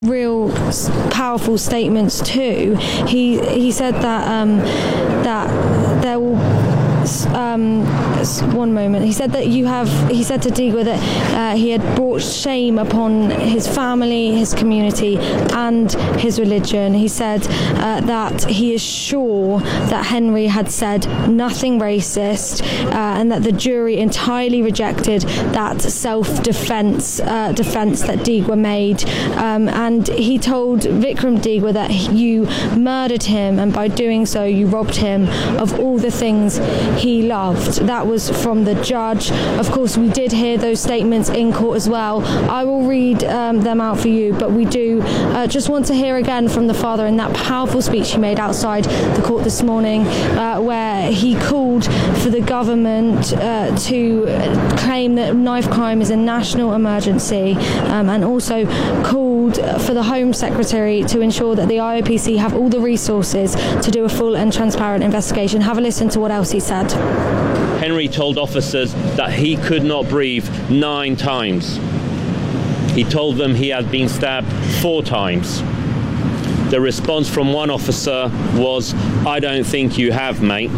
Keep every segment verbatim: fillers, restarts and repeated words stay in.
real powerful statements too. He he said that um, that there will. Um, one moment. He said that you have. He said to Digwe that uh, he had brought shame upon his family, his community, and his religion. He said uh, that he is sure that Henry had said nothing racist, uh, and that the jury entirely rejected that self-defense uh, defense that Digwe made. Um, and he told Vikram Digwe that you murdered him, and by doing so, you robbed him of all the things he loved. That was from the judge. Of course, we did hear those statements in court as well. I will read um, them out for you, but we do uh, just want to hear again from the father in that powerful speech he made outside the court this morning, uh, where he called for the government uh, to claim that knife crime is a national emergency, um, and also called for the Home Secretary to ensure that the I O P C have all the resources to do a full and transparent investigation. Have a listen to what else he said. Henry told officers that he could not breathe nine times. He told them he had been stabbed four times. The response from one officer was, "I don't think you have, mate."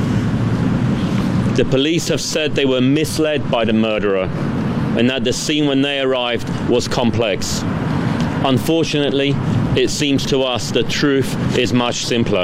The police have said they were misled by the murderer and that the scene when they arrived was complex. Unfortunately, it seems to us the truth is much simpler.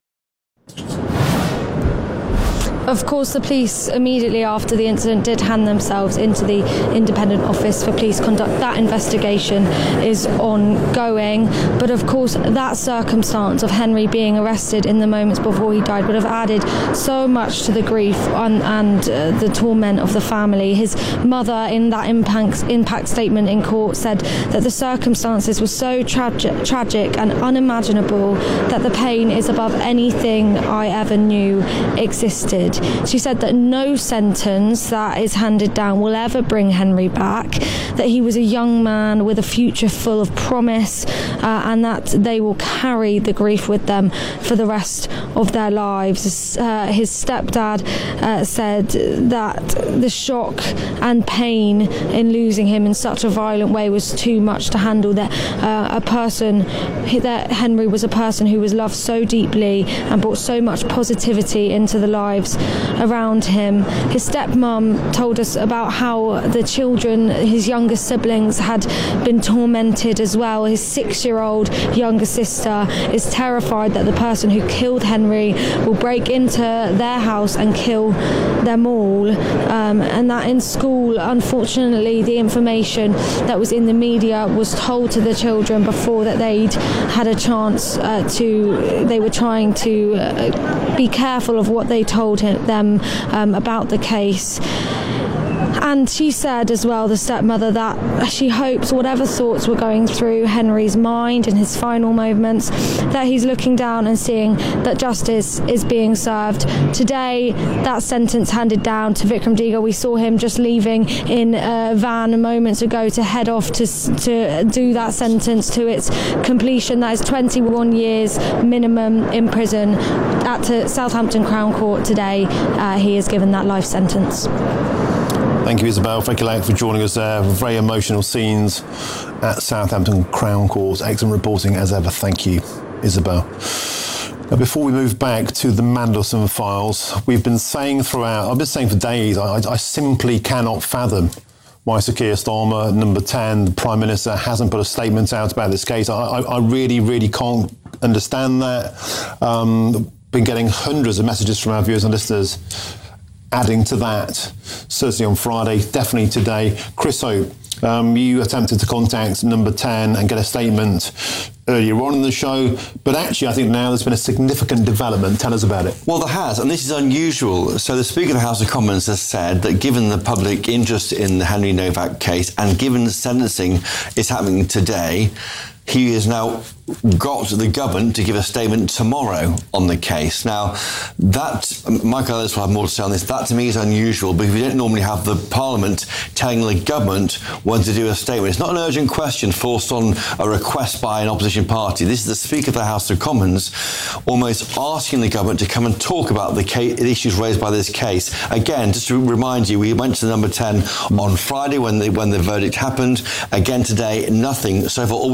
Of course, the police immediately after the incident did hand themselves into the Independent Office for Police Conduct. That investigation is ongoing, but of course that circumstance of Henry being arrested in the moments before he died would have added so much to the grief and, and uh, the torment of the family. His mother, in that impact, impact statement in court, said that the circumstances were so tragic, tragic and unimaginable that the pain is above anything I ever knew existed. She said that no sentence that is handed down will ever bring Henry back, that he was a young man with a future full of promise, uh, and that they will carry the grief with them for the rest of their lives. Uh, his stepdad uh, said that the shock and pain in losing him in such a violent way was too much to handle, that uh, a person, that Henry was a person who was loved so deeply and brought so much positivity into the lives around him. His stepmom told us about how the children, his younger siblings, had been tormented as well. His six-year-old younger sister is terrified that the person who killed Henry will break into their house and kill them all, um, and that in school, unfortunately, the information that was in the media was told to the children before that they'd had a chance uh, to, they were trying to uh, be careful of what they told him, them um, about the case. And she said as well, the stepmother, that she hopes whatever thoughts were going through Henry's mind in his final moments, that he's looking down and seeing that justice is being served. Today, that sentence handed down to Vikram Digwe. We saw him just leaving in a van moments ago to head off to, to do that sentence to its completion. That is twenty-one years minimum in prison. At Southampton Crown Court today, uh, he is given that life sentence. Thank you, Isabel. Thank you, Lank, for joining us there. Very emotional scenes at Southampton Crown Court. Excellent reporting as ever. Thank you, Isabel. Now, before we move back to the Mandelson files, we've been saying throughout, I've been saying for days, I, I simply cannot fathom why Sir Keir Starmer, number ten, the Prime Minister, hasn't put a statement out about this case. I, I, I really, really can't understand that. Um, been getting hundreds of messages from our viewers and listeners adding to that, certainly on Friday, definitely today. Chris Hope, um, you attempted to contact number ten and get a statement earlier on in the show, but actually I think now there's been a significant development. Tell us about it. Well, there has, and this is unusual. So the Speaker of the House of Commons has said that given the public interest in the Henry Novak case and given the sentencing is happening today, he has now got the government to give a statement tomorrow on the case. Now, that, Michael Ellis will have more to say on this, that to me is unusual because we don't normally have the Parliament telling the government when to do a statement. It's not an urgent question forced on a request by an opposition party. This is the Speaker of the House of Commons almost asking the government to come and talk about the, case, the issues raised by this case. Again, just to remind you, we went to number ten on Friday when the, when the verdict happened. Again today, nothing. So far, all we've heard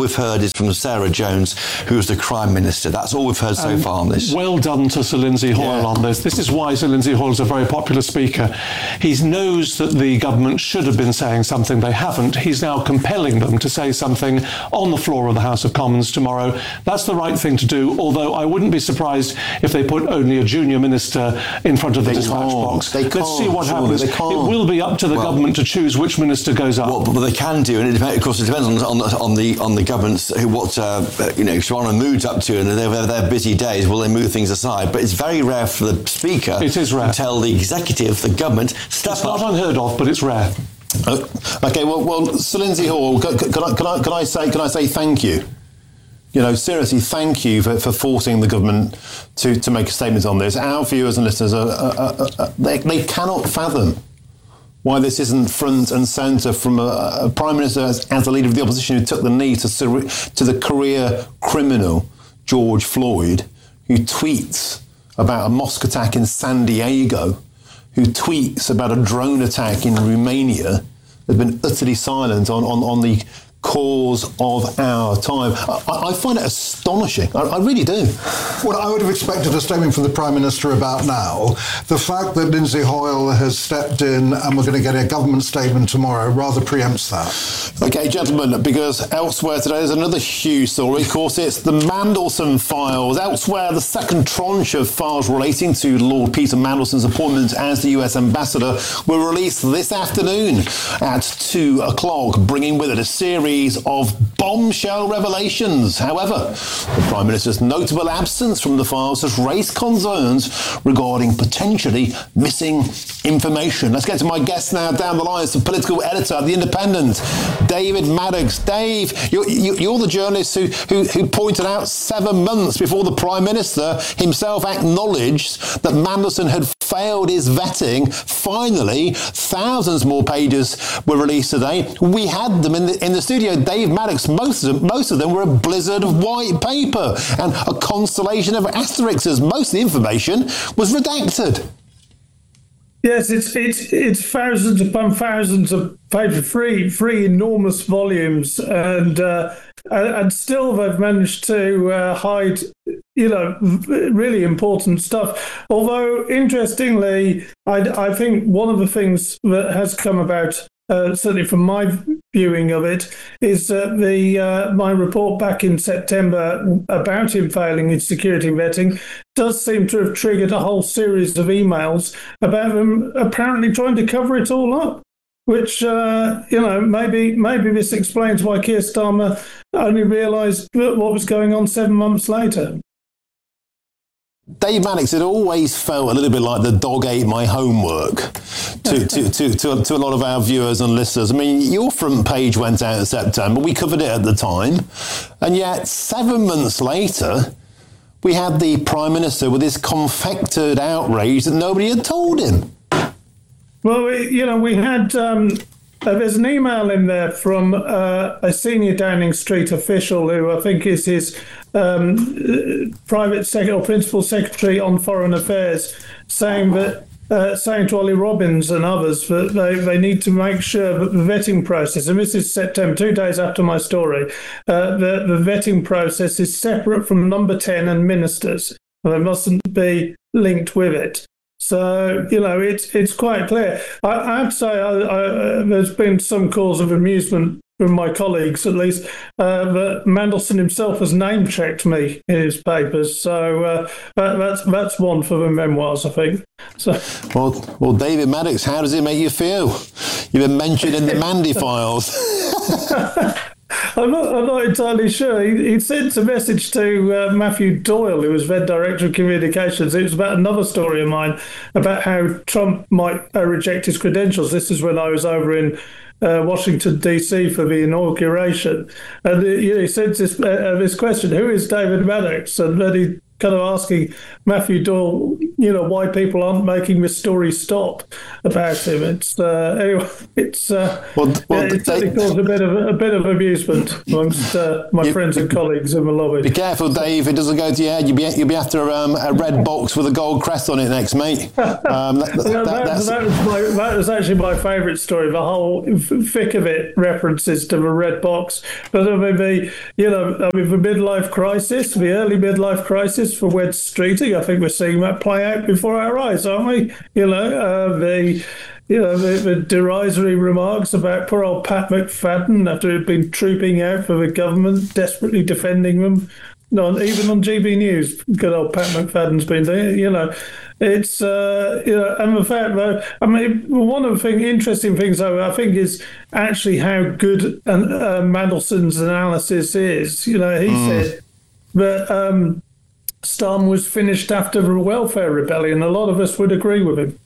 is from Sarah Jones, who was the Crime Minister. That's all we've heard so um, far on this. Well done to Sir Lindsay Hoyle yeah. on this. This is why Sir Lindsay Hoyle is a very popular speaker. He knows that the government should have been saying something. They haven't. He's now compelling them to say something on the floor of the House of Commons tomorrow. That's the right thing to do, although I wouldn't be surprised if they put only a junior minister in front of the they dispatch can't. box. They Let's see what surely. happens. It will be up to the well, government to choose which minister goes up. Well, but they can do, and it depends, of course, it depends on, on, on the on the government's what uh, you know Sharona Mood's up to, and they're their busy days. Will they move things aside? But it's very rare for the speaker. It is rare. To tell the executive, the government, step it's up. Not unheard of, but it's rare. Uh, okay, well, well, Sir Lindsay Hoyle, can, can, I, can I can I say can I say thank you? You know, seriously, thank you for, for forcing the government to, to make a statement on this. Our viewers and listeners are, are, are, are they, they cannot fathom why this isn't front and centre from a, a Prime Minister as, as the leader of the opposition who took the knee to, to the career criminal George Floyd, who tweets about a mosque attack in San Diego, who tweets about a drone attack in Romania, has been utterly silent on, on, on the cause of our time. I, I find it astonishing. I, I really do. Well, I would have expected a statement from the Prime Minister about now. The fact that Lindsay Hoyle has stepped in and we're going to get a government statement tomorrow rather preempts that. OK, gentlemen, because elsewhere today there's another huge story. Of course, it's the Mandelson files. Elsewhere, the second tranche of files relating to Lord Peter Mandelson's appointment as the U S ambassador were released this afternoon at two o'clock, bringing with it a series of bombshell revelations. However, the Prime Minister's notable absence from the files has raised concerns regarding potentially missing information. Let's get to my guest now down the line. It's the political editor at The Independent, David Maddox. Dave, you're, you're the journalist who, who, who pointed out seven months before the Prime Minister himself acknowledged that Mandelson had failed his vetting. Finally, thousands more pages were released today. We had them in the, in the studio. Dave Maddox, most of them, most of them were a blizzard of white paper and a constellation of asterisks. Most of the information was redacted. Yes, it's it's it's thousands upon thousands of pages, three three enormous volumes, and uh, and still they've managed to uh, hide, you know, really important stuff. Although interestingly, I I think one of the things that has come about, Uh, certainly from my viewing of it, is that the uh, my report back in September about him failing in security vetting does seem to have triggered a whole series of emails about them apparently trying to cover it all up, which, uh, you know, maybe maybe this explains why Keir Starmer only realised what was going on seven months later. Dave Maddox, it always felt a little bit like the dog ate my homework to, to, to, to, to a lot of our viewers and listeners. I mean, your front page went out in September. We covered it at the time. And yet, seven months later, we had the Prime Minister with this confected outrage that nobody had told him. Well, we, you know, we had... Um Uh, there's an email in there from uh, a senior Downing Street official who I think is his um, private secretary or principal secretary on foreign affairs, saying that uh, saying to Ollie Robbins and others that they, they need to make sure that the vetting process, and this is September, two days after my story, uh, the, the vetting process is separate from number ten and ministers. They mustn't be linked with it. So, you know, it's it's quite clear. I, I have to say I, I, there's been some cause of amusement from my colleagues, at least, uh, that Mandelson himself has name-checked me in his papers. So uh, that, that's that's one for the memoirs, I think. So, Well, well, David Maddox, how does it make you feel? You've been mentioned in the Mandy files. I'm not, I'm not entirely sure. He, he sent a message to uh, Matthew Doyle, who was then Director of Communications. It was about another story of mine about how Trump might uh, reject his credentials. This is when I was over in uh, Washington, D C for the inauguration. And uh, you know, he sent this, uh, this question, who is David Maddox? And then he kind of asking Matthew Doyle, you know, why people aren't making the story stop about him. It's uh, anyway, it's uh, well, well, yeah, it's they, caused a bit of a bit of amusement amongst uh, my you, friends and colleagues in the lobby. Be careful, Dave. It doesn't go to your head. You'll be you'll be after um, a red box with a gold crest on it next, mate. Um, that, that, yeah, that, that, that, was my, that was actually my favourite story. The whole thick of it references to the red box, but I mean, the you know, I mean, the midlife crisis, the early midlife crisis for Wed Streeting. I think we're seeing that play out before our eyes, aren't we? You know, uh, the you know the, the derisory remarks about poor old Pat McFadden after he'd been trooping out for the government, desperately defending them. No, even on G B News, good old Pat McFadden's been there. You know, it's uh, you know, and the fact that I mean, one of the thing, interesting things though, I think is actually how good and uh, Mandelson's analysis is. You know, he mm. said that um, Starmer was finished after the welfare rebellion. A lot of us would agree with him.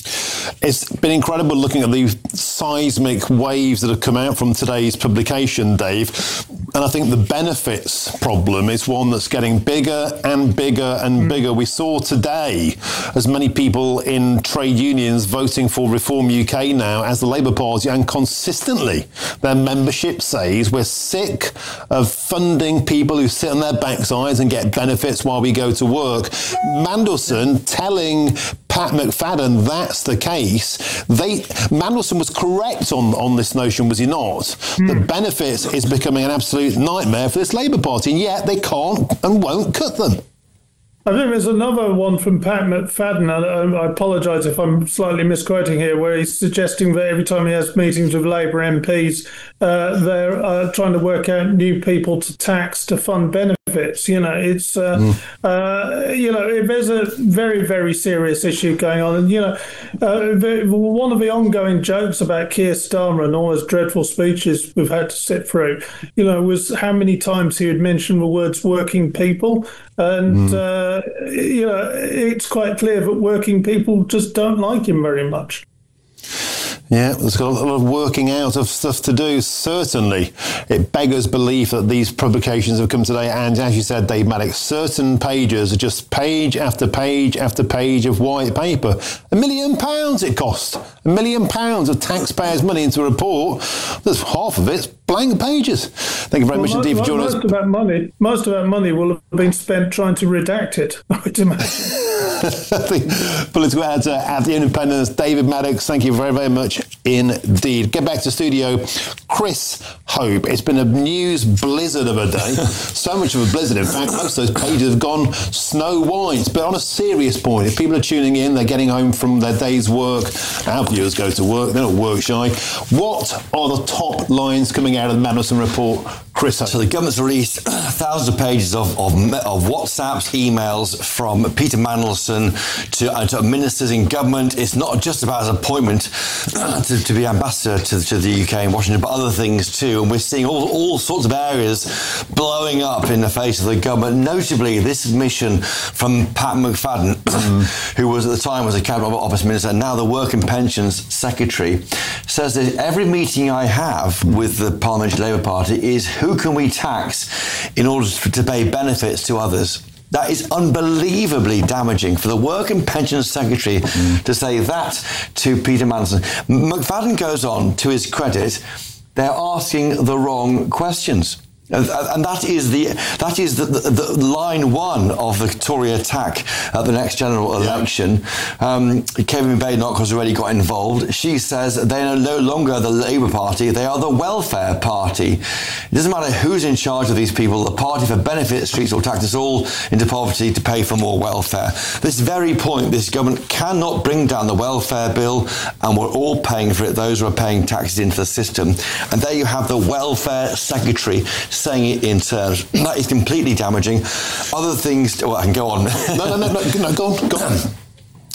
It's been incredible looking at these seismic waves that have come out from today's publication, Dave. And I think the benefits problem is one that's getting bigger and bigger and mm. bigger. We saw today as many people in trade unions voting for Reform U K now as the Labour Party, and consistently their membership says we're sick of funding people who sit on their backsides and get benefits while we go to work. Mandelson telling Pat McFadden that's the case. They Mandelson was correct on, on this notion, was he not? Mm. That benefits is becoming an absolute nightmare for this Labour Party, and yet they can't and won't cut them. I think there's another one from Pat McFadden, and I apologise if I'm slightly misquoting here, where he's suggesting that every time he has meetings with Labour M Ps, uh, they're uh, trying to work out new people to tax to fund benefits. You know, it's uh, mm. uh, you know, there's a very, very serious issue going on, and you know, uh, the, one of the ongoing jokes about Keir Starmer and all his dreadful speeches we've had to sit through, you know, was how many times he would mention the words "working people." And, mm. uh, you know, it's quite clear that working people just don't like him very much. Yeah, there's got a lot of working out of stuff to do, certainly. It beggars belief that these publications have come today, and as you said, Dave Maddox, certain pages are just page after page after page of white paper. A million pounds it cost. A million pounds of taxpayers' money into a report. There's half of it's blank pages. Thank you very well, much indeed for joining most us. Of that money, most of that money will have been spent trying to redact it, I would imagine. The political editor at The Independent, David Maddox, thank you very, very much indeed. Get back to studio, Chris Hope. It's been a news blizzard of a day. So much of a blizzard, in fact, most of those pages have gone snow white. But on a serious point, if people are tuning in, they're getting home from their day's work, our viewers go to work, they're not work shy. What are the top lines coming out of the Mandelson report, Chris Hope? So the government's released thousands of pages of, of, of WhatsApps, emails from Peter Mandelson to, uh, to ministers in government. It's not just about his appointment uh, to, to be ambassador to, to the U K and Washington, but other things too. And we're seeing all, all sorts of areas blowing up in the face of the government. Notably, this admission from Pat McFadden, mm. who was at the time was a Cabinet Office Minister and now the Work and Pensions Secretary, says that every meeting I have with the Parliamentary Labour Party is who can we tax in order to pay benefits to others. That is unbelievably damaging for the Work and Pensions Secretary mm. to say that to Peter Mandelson. McFadden goes on, to his credit, they're asking the wrong questions. And, and that is the that is the, the, the line one of the Tory attack at the next general election. Yeah. Um, Kevin Badenoch has already got involved. She says they are no longer the Labour Party, they are the welfare party. It doesn't matter who's in charge of these people, the party for benefits streets will tax us all into poverty to pay for more welfare. This very point, this government cannot bring down the welfare bill, and we're all paying for it, those who are paying taxes into the system. And there you have the welfare secretary saying it in terms that is completely damaging. Other things, well, I can go on. no, no, no, no, no, go on, go on.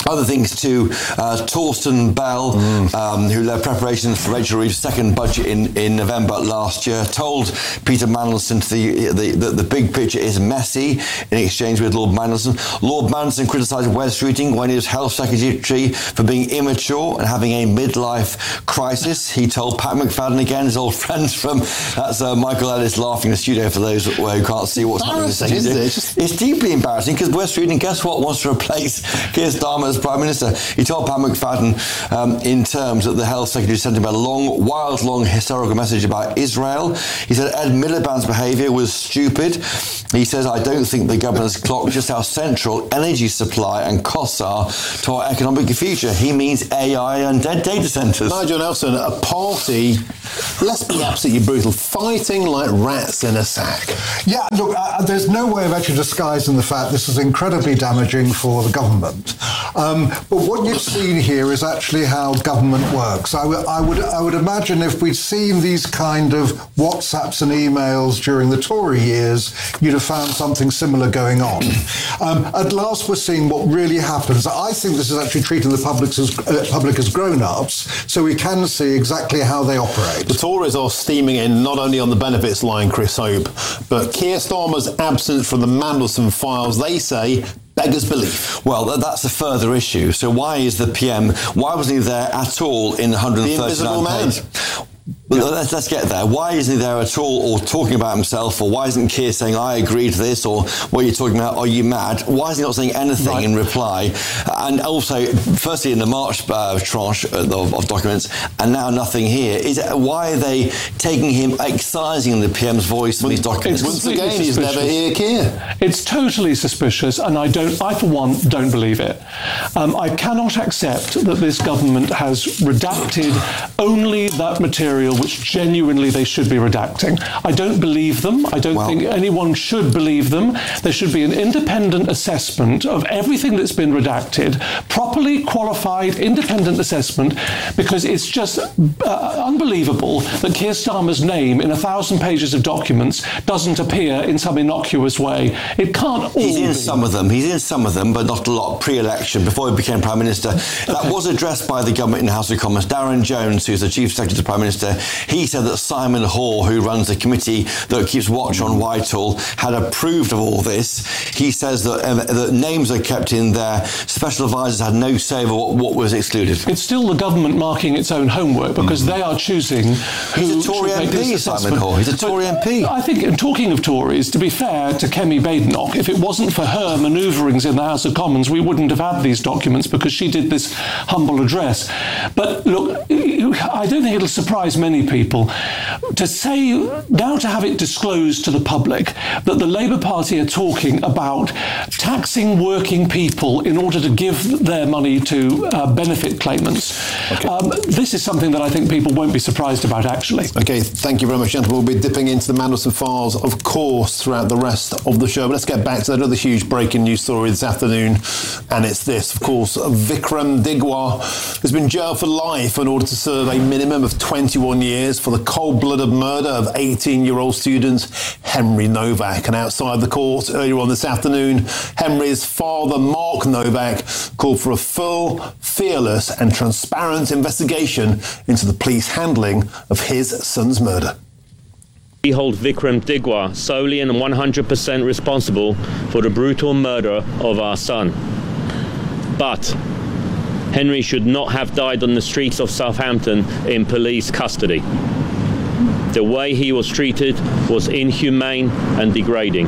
Other things too, uh, Torsten Bell, mm. um, who led preparations for Rachel Reeves' second budget in, in November last year, told Peter Mandelson to the, the, the, the big picture is messy in exchange with Lord Mandelson. Lord Mandelson criticised Wes Streeting when he was Health Secretary for being immature and having a midlife crisis. He told Pat McFadden, again, his old friends from, that's uh, Michael Ellis laughing in the studio for those who can't see what's happening in the studio. It? It's deeply embarrassing because Wes Streeting, guess what, wants to replace Keir Starmer as Prime Minister. He told Pat McFadden um, in terms that the Health Secretary sent him a long, wild, long historical message about Israel. He said Ed Miliband's behaviour was stupid. He says, I don't think the government has clocked just how central energy supply and costs are to our economic future. He means A I and dead data centres. Nigel Nelson, a party, let's be absolutely brutal, fighting like rats in a sack. Yeah, look, uh, there's no way of actually disguising the fact this is incredibly damaging for the government. Um, but what you've seen here is actually how government works. I, w- I would I would imagine if we'd seen these kind of WhatsApps and emails during the Tory years, you'd have found something similar going on. Um, at last, we're seeing what really happens. I think this is actually treating the public as, uh, public as grown-ups, so we can see exactly how they operate. The Tories are steaming in not only on the benefits line, Chris Hope, but Keir Starmer's absence from the Mandelson files, they say, beggars belief. Well, that's a further issue. So why is the P M, why wasn't he there at all in one hundred thirty-nine pages? Well, yeah. let's, let's get there. Why isn't he there at all, or talking about himself, or why isn't Keir saying, I agree to this, or what are you talking about, are you mad? Why is he not saying anything right. in reply? And also, firstly, in the March uh, tranche of, of documents, and now nothing here. Is it, why are they taking him, excising the P M's voice from these documents? Once again, he's never here, Keir. It's totally suspicious, and I don't, I for one, don't believe it. Um, I cannot accept that this government has redacted only that material which genuinely they should be redacting. I don't believe them. I don't well, think anyone should believe them. There should be an independent assessment of everything that's been redacted, properly qualified independent assessment, because it's just uh, unbelievable that Keir Starmer's name in a thousand pages of documents doesn't appear in some innocuous way. It can't all He's in be. some of them. He's in some of them, but not a lot pre-election, before he became Prime Minister. That okay. was addressed by the government in the House of Commons. Darren Jones, who's the Chief Secretary to Prime Minister, he said that Simon Hoare, who runs the committee that keeps watch on Whitehall, had approved of all this. He says that, uh, that names are kept in there. Special advisors had no say over what, what was excluded. It's still the government marking its own homework, because mm. they are choosing who He's a Tory M P, Simon Hoare. He's a Tory but M P. I think, in talking of Tories, to be fair to Kemi Badenoch, if it wasn't for her manoeuvrings in the House of Commons, we wouldn't have had these documents, because she did this humble address. But look, I don't think it'll surprise many people to say, now to have it disclosed to the public, that the Labour Party are talking about taxing working people in order to give their money to uh, benefit claimants. Okay. Um, this is something that I think people won't be surprised about, actually. OK, thank you very much, gentlemen. We'll be dipping into the Mandelson files, of course, throughout the rest of the show. But let's get back to another huge breaking news story this afternoon, and it's this. Of course, Vikram Digwa has been jailed for life in order to serve a minimum of twenty-one years for the cold-blooded murder of eighteen-year-old student Henry Novak. And outside the court earlier on this afternoon, Henry's father, Mark Novak, called for a full, fearless and transparent investigation into the police handling of his son's murder. We hold Vikram Digwa solely and one hundred percent responsible for the brutal murder of our son. But Henry should not have died on the streets of Southampton in police custody. The way he was treated was inhumane and degrading.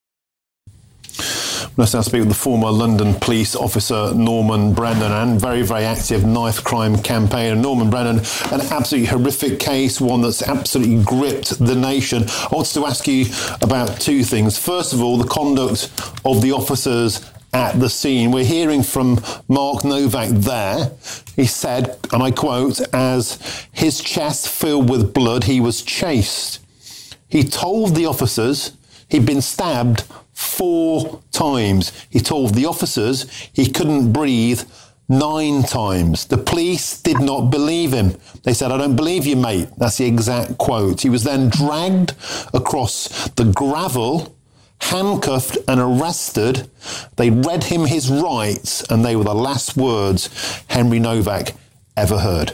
Let's now speak with the former London police officer Norman Brennan, and very, very active knife crime campaigner. Norman Brennan, an absolutely horrific case, one that's absolutely gripped the nation. I wanted to ask you about two things. First of all, the conduct of the officers at the scene. We're hearing from Mark Novak there. He said, and I quote, as his chest filled with blood, he was chased. He told the officers he'd been stabbed four times. He told the officers he couldn't breathe nine times. The police did not believe him. They said, I don't believe you, mate. That's the exact quote. He was then dragged across the gravel, handcuffed and arrested. They read him his rights, and they were the last words Henry Novak ever heard.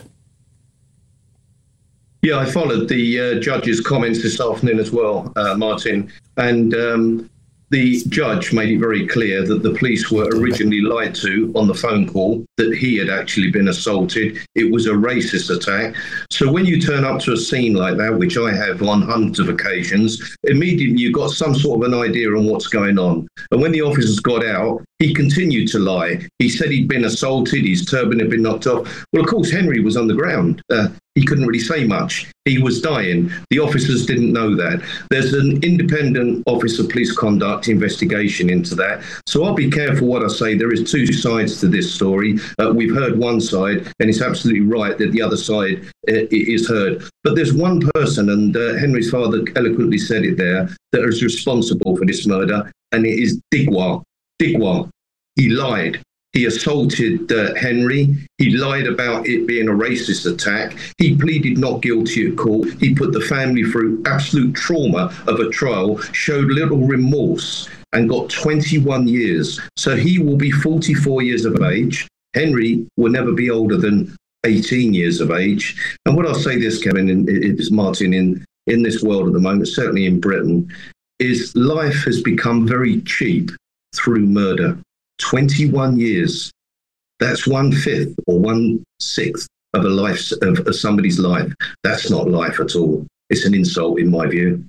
Yeah, I followed the uh, judge's comments this afternoon as well, uh, Martin, and um, the judge made it very clear that the police were originally lied to on the phone call, that he had actually been assaulted. It was a racist attack. So when you turn up to a scene like that, which I have on hundreds of occasions, immediately you've got some sort of an idea on what's going on. And when the officers got out, he continued to lie. He said he'd been assaulted, his turban had been knocked off. Well, of course, Henry was on the ground. Uh, he couldn't really say much. He was dying. The officers didn't know that. There's an independent Office of Police Conduct investigation into that. So I'll be careful what I say. There is two sides to this story. Uh, we've heard one side, and it's absolutely right that the other side uh, is heard. But there's one person, and uh, Henry's father eloquently said it there, that is responsible for this murder, and it is Digwa. Digwa. He lied. He assaulted uh, Henry. He lied about it being a racist attack. He pleaded not guilty at court. He put the family through absolute trauma of a trial, showed little remorse, and got twenty-one years. So he will be forty-four years of age. Henry will never be older than eighteen years of age. And what I'll say this, Kevin, and is Martin, in, in this world at the moment, certainly in Britain, is life has become very cheap through murder. twenty-one years. That's one fifth or one sixth of a life of, of somebody's life. That's not life at all. It's an insult, in my view.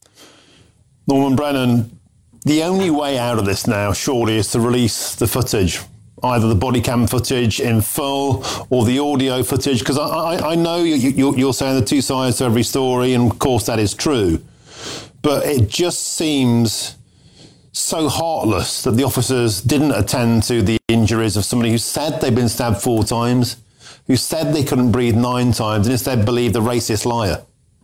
Norman Brennan, the only way out of this now, surely, is to release the footage, either the body cam footage in full or the audio footage, because I, I, I know you, you, you're saying the two sides to every story, and of course that is true, but it just seems so heartless that the officers didn't attend to the injuries of somebody who said they'd been stabbed four times, who said they couldn't breathe nine times, and instead believed the racist liar.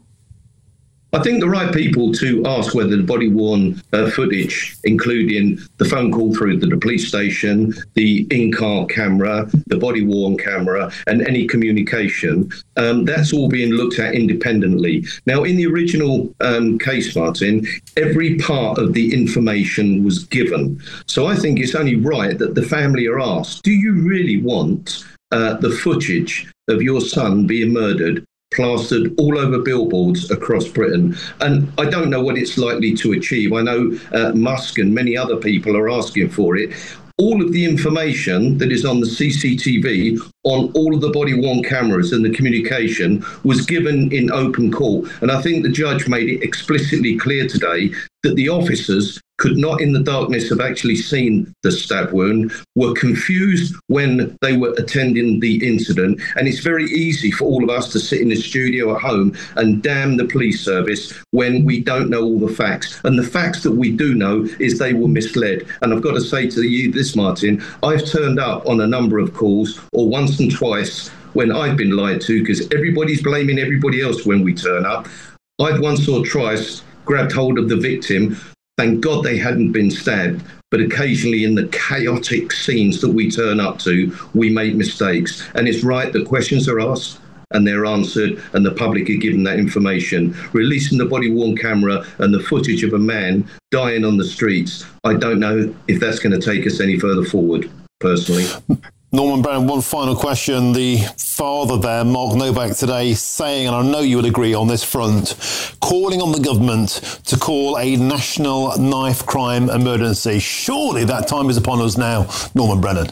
I think the right people to ask whether the body-worn uh, footage, including the phone call through to the police station, the in-car camera, the body-worn camera, and any communication, um, that's all being looked at independently. Now, in the original um, case, Martin, every part of the information was given. So I think it's only right that the family are asked, do you really want uh, the footage of your son being murdered plastered all over billboards across Britain? And I don't know what it's likely to achieve. I know uh, Musk and many other people are asking for it. All of the information that is on the C C T V, on all of the body-worn cameras and the communication, was given in open court. And I think the judge made it explicitly clear today that the officers could not, in the darkness, have actually seen the stab wound, were confused when they were attending the incident. And it's very easy for all of us to sit in the studio at home and damn the police service when we don't know all the facts. And the facts that we do know is they were misled. And I've got to say to you this, Martin, I've turned up on a number of calls, or once and twice, when I've been lied to, because everybody's blaming everybody else when we turn up. I've once or twice grabbed hold of the victim. Thank God they hadn't been stabbed, but occasionally in the chaotic scenes that we turn up to, we make mistakes. And it's right that questions are asked and they're answered, and the public are given that information. Releasing the body-worn camera and the footage of a man dying on the streets, I don't know if that's going to take us any further forward, personally. Norman Brennan, one final question. The father there, Mark Novak, today saying, and I know you would agree on this front, calling on the government to call a national knife crime emergency. Surely that time is upon us now, Norman Brennan.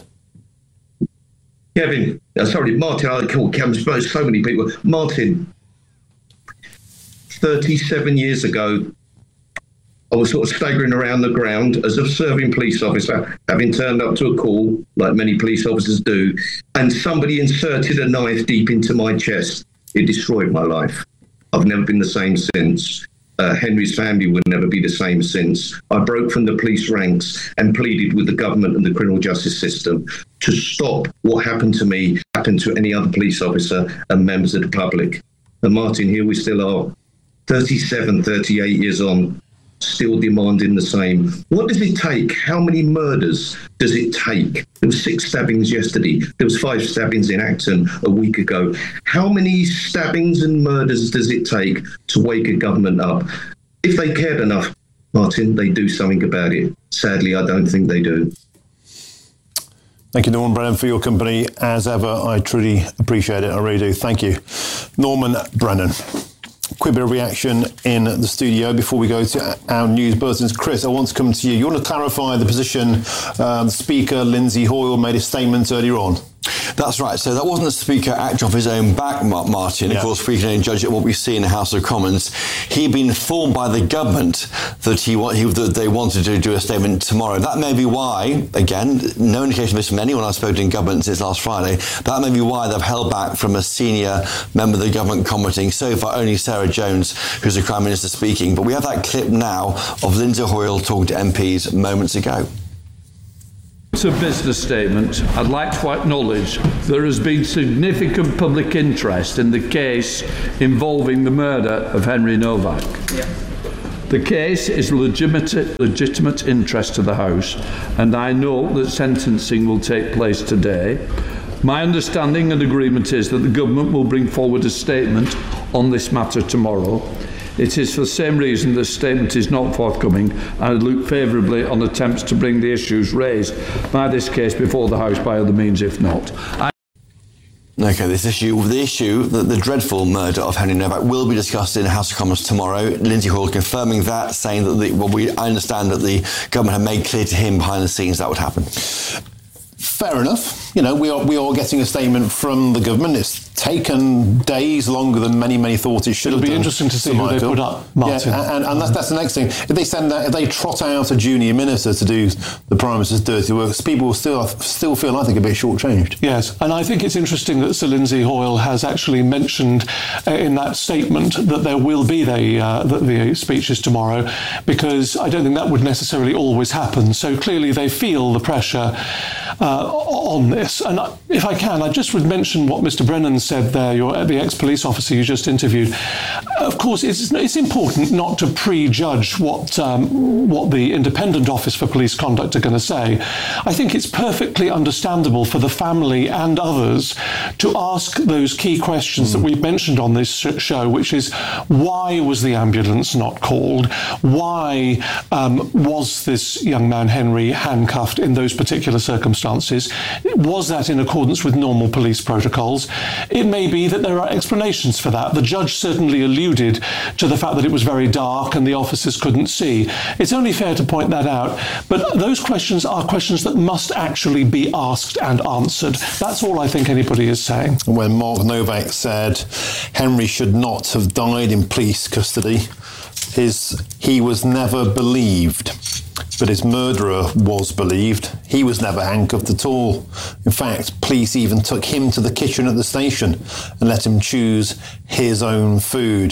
Kevin, uh, sorry, Martin, I call Kevin, so many people. Martin, thirty-seven years ago, I was sort of staggering around the ground as a serving police officer, having turned up to a call, like many police officers do, and somebody inserted a knife deep into my chest. It destroyed my life. I've never been the same since. Uh, Henry's family would never be the same since. I broke from the police ranks and pleaded with the government and the criminal justice system to stop what happened to me happen to any other police officer and members of the public. And Martin, here we still are, thirty-seven, thirty-eight years on, still demanding the same. What does it take? How many murders does it take? There were six stabbings yesterday. There was five stabbings in Acton a week ago. How many stabbings and murders does it take to wake a government up? If they cared enough, Martin, they do something about it. Sadly, I don't think they do. Thank you, Norman Brennan, for your company. As ever, I truly appreciate it. I really do. Thank you. Norman Brennan. Quick bit of reaction in the studio before we go to our news bulletins. Chris, I want to come to you. You want to clarify the position um, Speaker Lindsay Hoyle made a statement earlier on? That's right. So that wasn't the Speaker acting off his own back, Martin. Yeah. Of course, we can only judge it what we see in the House of Commons. He'd been informed by the government that he, he that they wanted to do a statement tomorrow. That may be why, again, no indication of this from anyone I've spoken in government since last Friday, that may be why they've held back from a senior member of the government commenting. So far, only Sarah Jones, who's the Prime Minister, speaking. But we have that clip now of Lindsay Hoyle talking to M Ps moments ago. It's a business statement. I'd like to acknowledge there has been significant public interest in the case involving the murder of Henry Novak. Yeah. The case is legitimate, legitimate interest to the House, and I know that sentencing will take place today. My understanding and agreement is that the government will bring forward a statement on this matter tomorrow. It is for the same reason this statement is not forthcoming, and I look favourably on attempts to bring the issues raised by this case before the House by other means, if not. I Okay, this issue, the issue, the, the dreadful murder of Henry Novak will be discussed in the House of Commons tomorrow. Lindsay Hoyle confirming that, saying that the, well, we, I understand that the government had made clear to him behind the scenes that would happen. Fair enough. You know, we are we are getting a statement from the government. It's taken days longer than many, many thought it should It'll have be done. interesting to see who they put up, Martin. Yeah, and, and that's, that's the next thing. If they send that, if they trot out a junior minister to do the Prime Minister's dirty work, people will still still feel, I think, a bit shortchanged. Yes, and I think it's interesting that Sir Lindsay Hoyle has actually mentioned uh, in that statement that there will be the, uh, the, the speeches tomorrow, because I don't think that would necessarily always happen. So clearly they feel the pressure uh, on this. And if I can, I just would mention what Mister Brennan said there, your, the ex-police officer you just interviewed. Of course, it's, it's important not to prejudge what, um, what the Independent Office for Police Conduct are going to say. I think it's perfectly understandable for the family and others to ask those key questions mm. that we've mentioned on this show, which is, why was the ambulance not called? Why um, was this young man, Henry, handcuffed in those particular circumstances? Was that in accordance with normal police protocols? It may be that there are explanations for that. The judge certainly alluded to the fact that it was very dark and the officers couldn't see. It's only fair to point that out. But those questions are questions that must actually be asked and answered. That's all I think anybody is saying. When Mark Novak said Henry should not have died in police custody, his, he was never believed. But his murderer was believed. He was never handcuffed at all. In fact, police even took him to the kitchen at the station and let him choose his own food.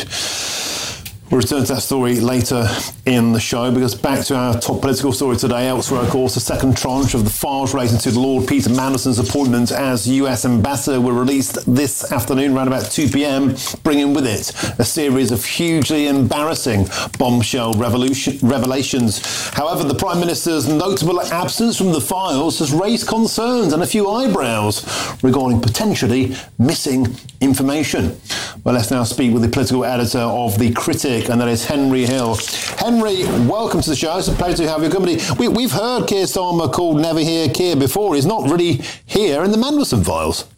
We'll return to that story later in the show, because back to our top political story today. Elsewhere, of course, the second tranche of the files relating to Lord Peter Mandelson's appointment as U S ambassador were released this afternoon around about two p.m, bringing with it a series of hugely embarrassing bombshell revolution, revelations. However, the Prime Minister's notable absence from the files has raised concerns and a few eyebrows regarding potentially missing information. Well, let's now speak with the political editor of The Critic, and that is Henry Hill. Henry, welcome to the show. It's a pleasure to have your company. We, we've heard Keir Starmer called Never Hear Keir before. He's not really here in the Mandelson files.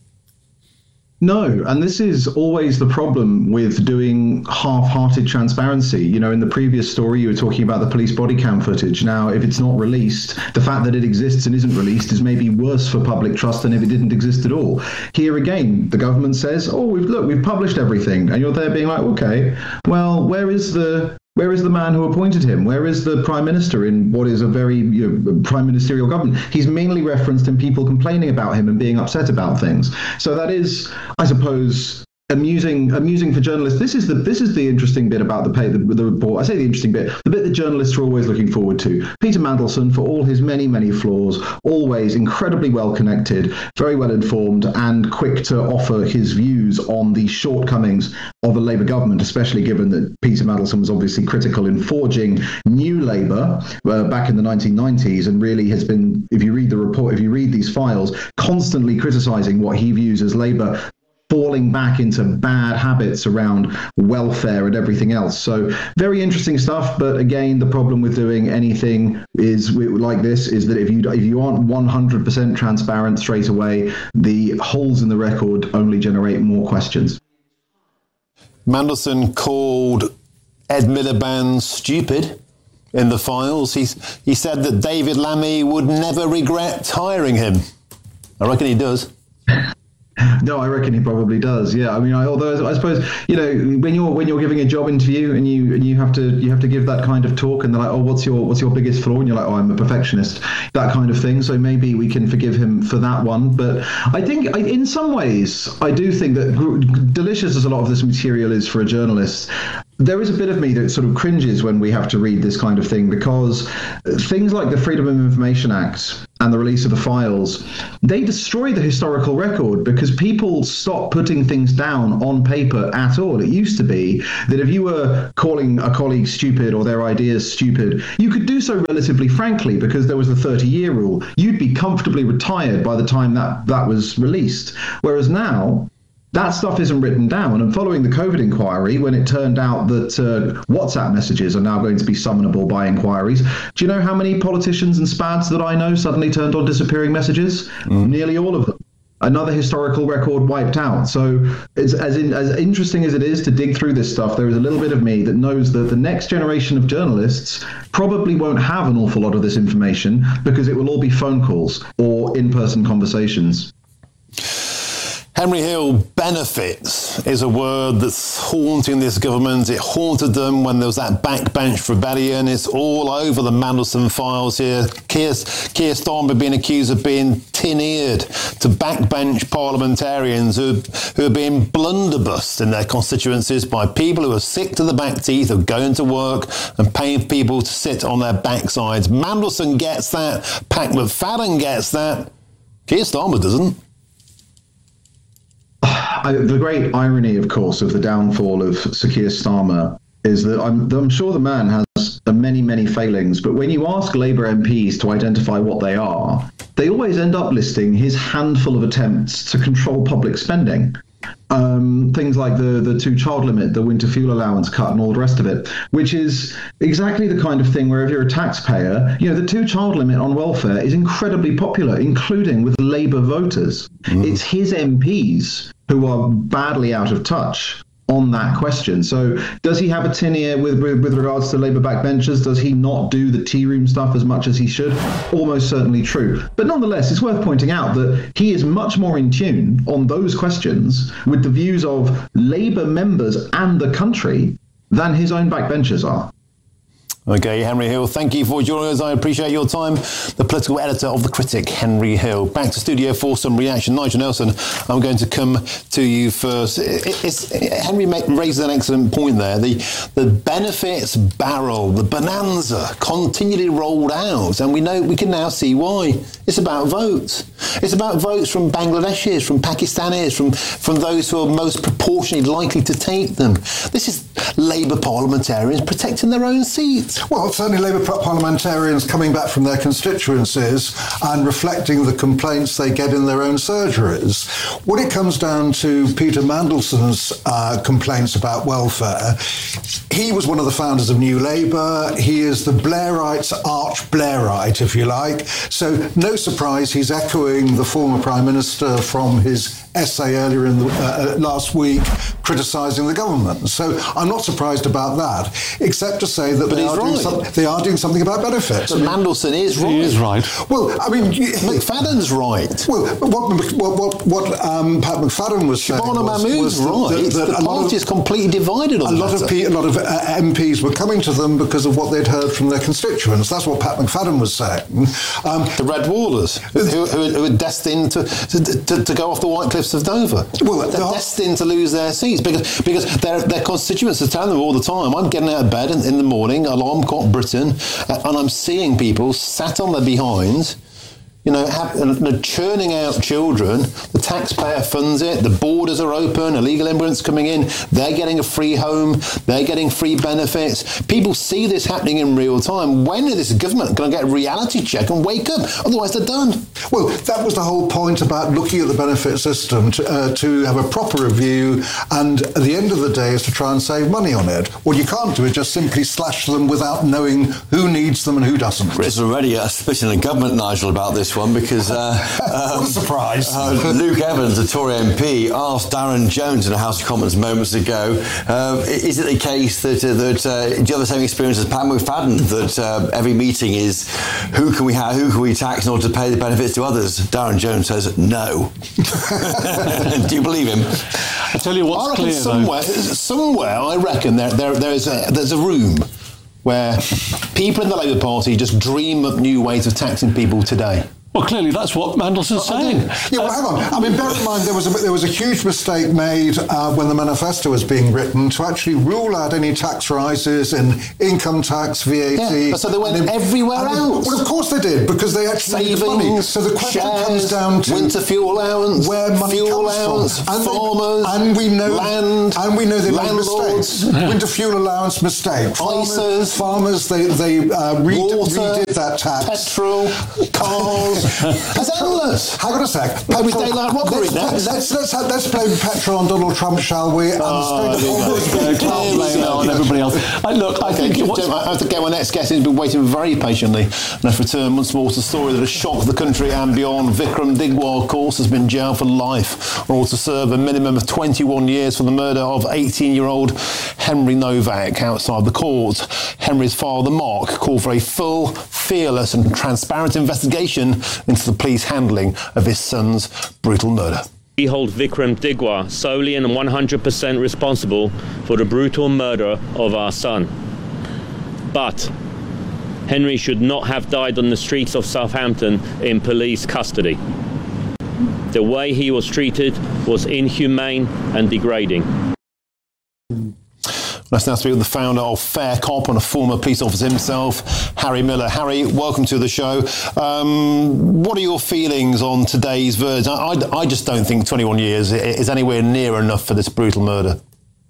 No, and this is always the problem with doing half-hearted transparency. You know, in the previous story, you were talking about the police body cam footage. Now, if it's not released, the fact that it exists and isn't released is maybe worse for public trust than if it didn't exist at all. Here again, the government says, oh, we've look, we've published everything. And you're there being like, okay, well, where is the... Where is the man who appointed him? Where is the Prime Minister in what is a very you know, prime ministerial government? He's mainly referenced in people complaining about him and being upset about things. So that is, I suppose, amusing amusing for journalists. This is the this is the interesting bit about the pay the, the report. I say the interesting bit, the bit that journalists are always looking forward to. Peter Mandelson, for all his many, many flaws, always incredibly well connected, very well informed, and quick to offer his views on the shortcomings of a Labour government, especially given that Peter Mandelson was obviously critical in forging new Labour uh, back in the nineteen nineties, and really has been, if you read the report, if you read these files, constantly criticising what he views as Labour falling back into bad habits around welfare and everything else. So very interesting stuff. But again, the problem with doing anything is like this is that if you if you aren't one hundred percent transparent straight away, the holes in the record only generate more questions. Mandelson called Ed Miliband stupid in the files. He, he said that David Lammy would never regret hiring him. I reckon he does. No, I reckon he probably does. Yeah, I mean, I, although I suppose you know when you're when you're giving a job interview and you and you have to you have to give that kind of talk, and they're like, oh, what's your what's your biggest flaw? And you're like, oh, I'm a perfectionist, that kind of thing. So maybe we can forgive him for that one. But I think I, in some ways, I do think that delicious as a lot of this material is for a journalist, there is a bit of me that sort of cringes when we have to read this kind of thing, because things like the Freedom of Information Act and the release of the files, they destroy the historical record because people stop putting things down on paper at all. It used to be that if you were calling a colleague stupid or their ideas stupid, you could do so relatively frankly because there was the thirty-year rule. You'd be comfortably retired by the time that that was released. Whereas now, that stuff isn't written down. And following the COVID inquiry, when it turned out that uh, WhatsApp messages are now going to be summonable by inquiries, do you know how many politicians and spads that I know suddenly turned on disappearing messages? Mm. Nearly all of them. Another historical record wiped out. So it's, as in, as interesting as it is to dig through this stuff, there is a little bit of me that knows that the next generation of journalists probably won't have an awful lot of this information because it will all be phone calls or in-person conversations. Henry Hill, benefits is a word that's haunting this government. It haunted them when there was that backbench rebellion. It's all over the Mandelson files here. Keir, Keir Starmer being accused of being tin-eared to backbench parliamentarians who, who are being blunderbussed in their constituencies by people who are sick to the back teeth of going to work and paying people to sit on their backsides. Mandelson gets that. Pat McFadden gets that. Keir Starmer doesn't. I, the great irony, of course, of the downfall of Sir Keir Starmer is that I'm, I'm sure the man has many, many failings, but when you ask Labour M Ps to identify what they are, they always end up listing his handful of attempts to control public spending. Um, things like the, the two-child limit, the winter fuel allowance cut and all the rest of it, which is exactly the kind of thing where if you're a taxpayer, you know, the two-child limit on welfare is incredibly popular, including with Labour voters. Mm. It's his M Ps who are badly out of touch on that question. So does he have a tin ear with, with, with regards to Labour backbenchers? Does he not do the tea room stuff as much as he should? Almost certainly true. But nonetheless, it's worth pointing out that he is much more in tune on those questions with the views of Labour members and the country than his own backbenchers are. Okay, Henry Hill, thank you for joining us. I appreciate your time. The political editor of The Critic, Henry Hill. Back to studio for some reaction. Nigel Nelson, I'm going to come to you first. It, it's, Henry raises an excellent point there. The, the benefits barrel, the bonanza, continually rolled out, and we know we can now see why. It's about votes. It's about votes from Bangladeshis, from Pakistanis, from, from those who are most proportionally likely to take them. This is Labour parliamentarians protecting their own seats. Well, certainly Labour parliamentarians coming back from their constituencies and reflecting the complaints they get in their own surgeries. When it comes down to Peter Mandelson's uh, complaints about welfare, he was one of the founders of New Labour. He is the Blairite's arch-Blairite, if you like. So no surprise he's echoing the former Prime Minister from his essay earlier in the, uh, last week criticising the government. So I'm not surprised about that, except to say that they are, right. doing some, they are doing something about benefits. But I mean, Mandelson is right. He is right. Well, I mean... McFadden's right. Well, what, what, what um, Pat McFadden was saying Shabana was, Mahmood's was right. that, that the party is completely divided on a lot matter. of P, A lot of uh, M Ps were coming to them because of what they'd heard from their constituents. That's what Pat McFadden was saying. Um, the Red Wallers, who, who, who are destined to, to, to, to go off the White Cliffs of Dover. Well, they're destined to lose their seats because because their their constituents are telling them all the time, I'm getting out of bed in, in the morning, alarm clock Britain, uh, and I'm seeing people sat on their behinds You know, have, uh, churning out children. The taxpayer funds it. The borders are open. Illegal immigrants coming in. They're getting a free home. They're getting free benefits. People see this happening in real time. When is this government going to get a reality check and wake up? Otherwise, they're done. Well, that was the whole point about looking at the benefit system to, uh, to have a proper review, and at the end of the day is to try and save money on it. What you can't do is just simply slash them without knowing who needs them and who doesn't. There's already a split in the government, Nigel, about this one, because uh, um, what a surprise. uh, Luke Evans, the Tory M P, asked Darren Jones in the House of Commons moments ago, uh, is it the case that, uh, that uh, do you have the same experience as Pat McFadden, that uh, every meeting is who can we have, who can we tax in order to pay the benefits to others? Darren Jones says no. Do you believe him? I tell you what's I reckon clear, somewhere, though. somewhere, I reckon there, there, there's a there's a room where people in the Labour Party just dream up new ways of taxing people today. Well, clearly that's what Mandelson's saying. Yeah, well, hang on. I mean, bear in mind there was a, there was a huge mistake made uh, when the manifesto was being written to actually rule out any tax rises in income tax, V A T. Yeah, so they went in, everywhere else. Well, of course they did, because they actually Savings, needed money. So the question shares, comes down to winter fuel allowance, where money fuel comes allowance, from, and farmers, they, and we know land, and we know they made landlords, mistakes. Winter fuel allowance mistake. Farmers, ISAs, farmers they they uh, re- water, redid that tax. Petrol, cars. That's endless. Hang on a sec. Every daylight robbery let's, next. let's let's have, let's blame petrol on Donald Trump, shall we? And Oh, the state Can't blame it on everybody else. I, look, I Okay, think it was... I have to get my next guest. He's been waiting very patiently. Let's return once more to the story that has shocked the country and beyond. Vikram Digwal, of course, has been jailed for life, or to serve a minimum of twenty-one years for the murder of eighteen-year-old Henry Novak outside the court. Henry's father, Mark, called for a full, fearless and transparent investigation into the police handling of his son's brutal murder. We hold Vikram Digwal solely and one hundred percent responsible for the brutal murder of our son. But Henry should not have died on the streets of Southampton in police custody. The way he was treated was inhumane and degrading. Let's now speak with the founder of Fair Cop and a former police officer himself, Harry Miller. Harry, welcome to the show. Um, what are your feelings on today's verdict? I, I, I just don't think twenty-one years is anywhere near enough for this brutal murder.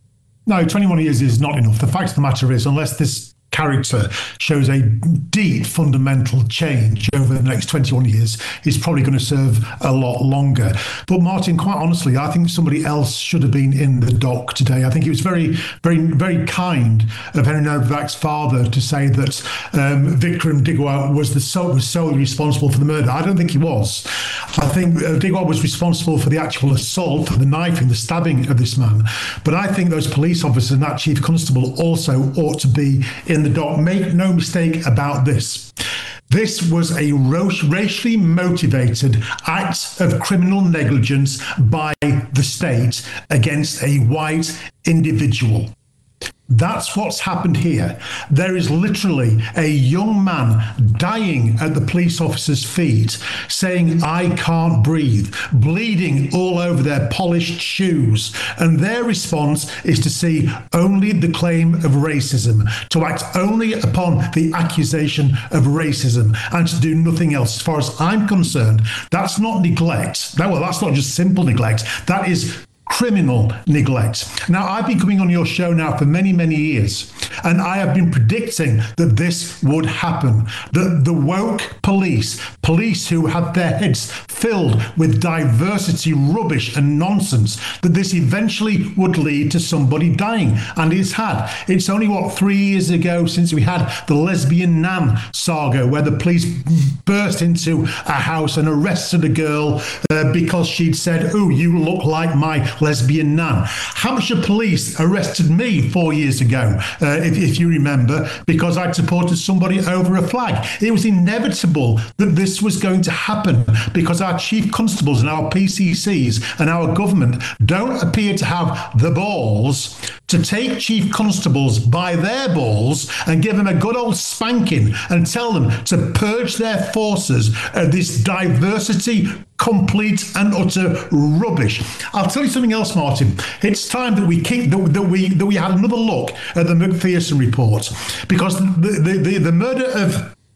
No, twenty-one years is not enough. The fact of the matter is, unless this character shows a deep fundamental change over the next twenty-one years, he's probably going to serve a lot longer. But Martin, quite honestly, I think somebody else should have been in the dock today. I think it was very, very, very kind of Henry Novak's father to say that um, Vikram Digwal was the so, was solely responsible for the murder. I don't think he was. I think uh, Digwal was responsible for the actual assault, for the knifing, the stabbing of this man. But I think those police officers and that chief constable also ought to be in the dock. Make no mistake about this. This was a racially motivated act of criminal negligence by the state against a white individual. That's what's happened here. There is literally a young man dying at the police officer's feet, saying, "I can't breathe," bleeding all over their polished shoes. And their response is to see only the claim of racism, to act only upon the accusation of racism, and to do nothing else. As far as I'm concerned, that's not neglect. That, well, that's not just simple neglect. That is criminal neglect. Now, I've been coming on your show now for many, many years, and I have been predicting that this would happen. That the woke police, police who had their heads filled with diversity, rubbish and nonsense, that this eventually would lead to somebody dying. And it's had. It's only, what, three years ago since we had the lesbian Nan saga, where the police burst into a house and arrested a girl uh, because she'd said, "Oh, you look like my lesbian Nan." Hampshire police arrested me four years ago, uh, if, if you remember, because I'd supported somebody over a flag. It was inevitable that this was going to happen because our chief constables and our P C Cs and our government don't appear to have the balls to take chief constables by their balls and give them a good old spanking and tell them to purge their forces of this diversity, complete and utter rubbish. I'll tell you something else, Martin. It's time that we keep, that, that we that we had another look at the Macpherson report, because the the, the, the murder of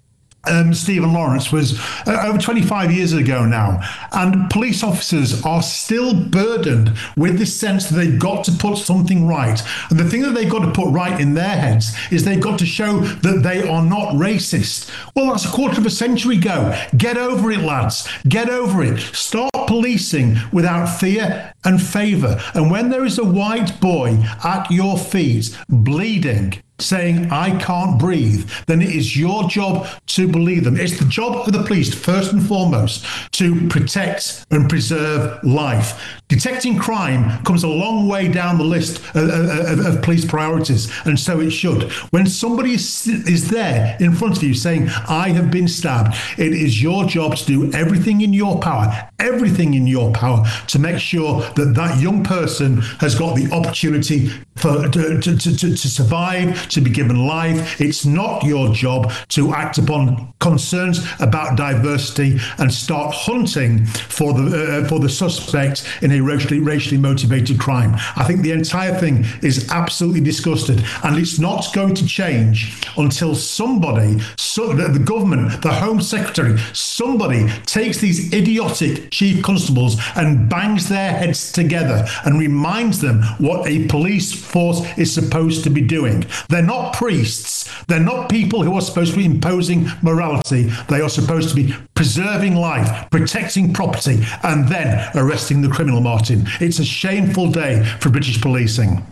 Um, Stephen Lawrence was uh, over twenty-five years ago now, and police officers are still burdened with this sense that they've got to put something right. And the thing that they've got to put right in their heads is they've got to show that they are not racist. Well, that's a quarter of a century ago. Get over it, lads. Get over it. Start policing without fear and favour. And when there is a white boy at your feet bleeding, saying, I can't breathe, then it is your job to believe them. It's the job of the police, first and foremost, to protect and preserve life. Detecting crime comes a long way down the list of, of, of police priorities, and so it should. When somebody is, is there in front of you saying, I have been stabbed, it is your job to do everything in your power, everything in your power, to make sure that that young person has got the opportunity for to, to, to, to survive, to be given life. It's not your job to act upon concerns about diversity and start hunting for the uh, for the suspect in a racially, racially motivated crime. I think the entire thing is absolutely disgusting, and it's not going to change until somebody, so, the, the government, the Home Secretary, somebody takes these idiotic chief constables and bangs their heads together and reminds them what a police force is supposed to be doing. They're not priests. They're not people who are supposed to be imposing morality. They are supposed to be preserving life, protecting property, and then arresting the criminal, Martin. It's a shameful day for British policing.